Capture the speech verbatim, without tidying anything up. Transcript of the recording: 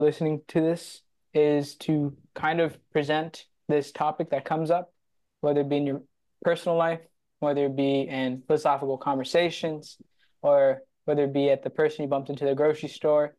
listening to this is to kind of present this topic that comes up, whether it be in your personal life, whether it be in philosophical conversations, or whether it be at the person you bumped into the grocery store.